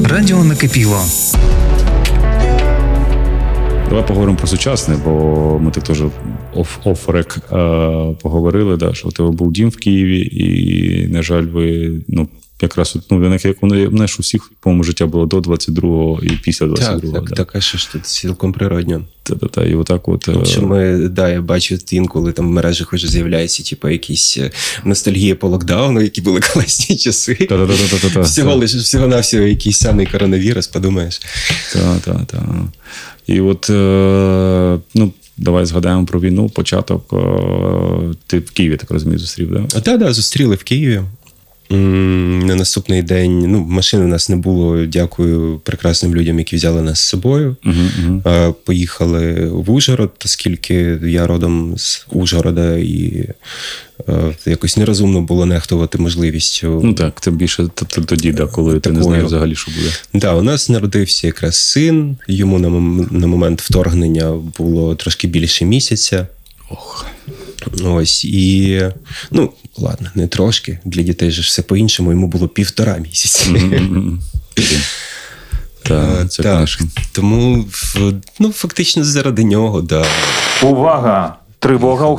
Радіо накипіло. Давай поговоримо про сучасне, бо ми так теж оф-рек поговорили, да, що у тебе був дім в Києві, і, на жаль, ви, якраз, як воно, у всіх, по-моєму, життя було до 22-го і після 22-го. Так, а що ж тут цілком природньо. Та, і отак от. Що я бачу інколи там в мережах вже з'являється, якісь ностальгія по локдауну, які були класні часи. Всього-навсього якийсь самий коронавірус, подумаєш. Так. І от, давай згадаємо про війну, початок. Ти в Києві, так розумію, зустрів, так? Так, зустріли в Києві. На наступний день, машини у нас не було, дякую прекрасним людям, які взяли нас з собою. Поїхали в Ужгород, оскільки я родом з Ужгорода, і якось нерозумно було нехтувати можливістю. Так, тим більше тоді, коли ти не знаєш взагалі, що буде. Так, у нас народився якраз син, йому на момент вторгнення було трошки більше місяця. Ось, і, ладно, не трошки, для дітей же все по-іншому, йому було 1,5 місяці. Так, тому, фактично заради нього, да. Увага! Тривога у